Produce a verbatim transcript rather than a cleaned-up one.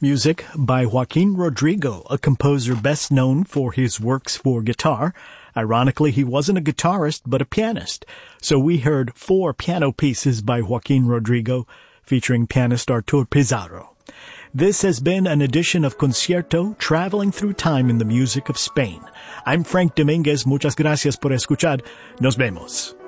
Music by Joaquin Rodrigo, a composer best known for his works for guitar. Ironically, he wasn't a guitarist, but a pianist. So we heard four piano pieces by Joaquin Rodrigo, featuring pianist Artur Pizarro. This has been an edition of Concierto, traveling through time in the music of Spain. I'm Frank Dominguez. Muchas gracias por escuchar. Nos vemos.